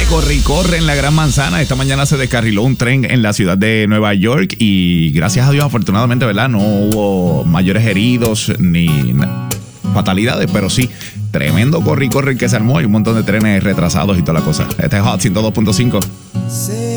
corre en la Gran Manzana. Esta mañana se descarriló un tren en la ciudad de Nueva York y gracias a Dios, afortunadamente, ¿verdad? No hubo mayores heridos ni fatalidades, pero sí, tremendo corre que se armó y un montón de trenes retrasados y toda la cosa. Este es Hot 102.5.